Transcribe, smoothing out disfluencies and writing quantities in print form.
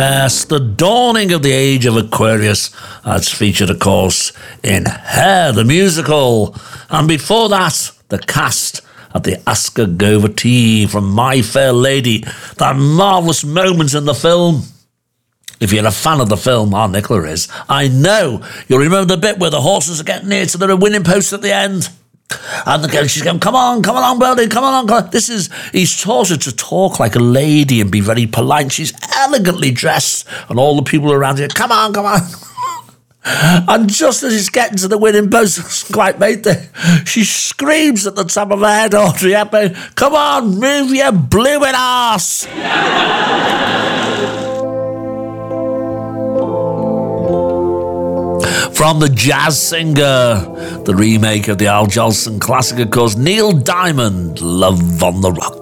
Yes, the dawning of the age of Aquarius. That's featured, of course, in Hair, the musical. And before that, the cast at the Oscar Goverty from My Fair Lady. That marvellous moment in the film. If you're a fan of the film, our Nicola is, I know you'll remember the bit where the horses are getting near to the winning post at the end. And she's going, come on, Bertie, come on. He's taught her to talk like a lady and be very polite. She's elegantly dressed, and all the people around her, come on. And just as he's getting to the winning post, quite mate there, she screams at the top of her head, Audrey Hepburn, come on, move your blooming arse. From The Jazz Singer, the remake of the Al Jolson classic, of course, Neil Diamond, Love on the Rocks.